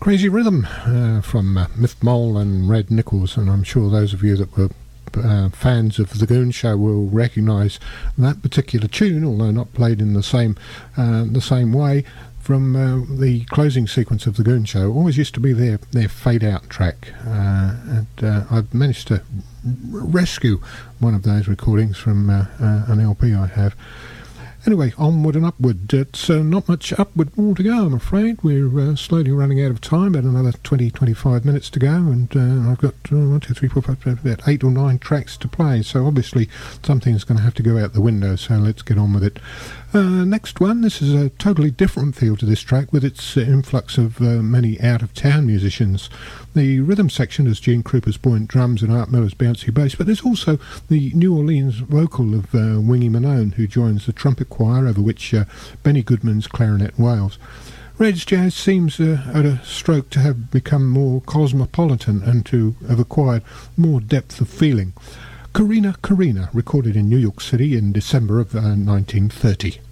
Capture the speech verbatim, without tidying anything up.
Crazy Rhythm uh, from uh, Miff Mole and Red Nichols, and I'm sure those of you that were uh, fans of The Goon Show will recognise that particular tune, although not played in the same uh, the same way, from uh, the closing sequence of The Goon Show. Always used to be their, their fade out track, uh, and uh, I've managed to r- rescue one of those recordings from uh, uh, an L P I have. Anyway, onward and upward. It's uh, not much upward more to go, I'm afraid. We're uh, slowly running out of time, about another twenty, twenty-five minutes to go, and uh, I've got uh, one, two, three, four, five, about eight or nine tracks to play, so obviously something's going to have to go out the window, so let's get on with it. Uh, next one, this is a totally different feel to this track, with its uh, influx of uh, many out-of-town musicians. The rhythm section is Gene Krupa's buoyant drums and Art Miller's bouncy bass, but there's also the New Orleans vocal of uh, Wingy Manone, who joins the trumpet choir, over which uh, Benny Goodman's clarinet wails. Red's jazz seems uh, at a stroke to have become more cosmopolitan and to have acquired more depth of feeling. Karina Karina, recorded in New York City in December of uh, nineteen thirty.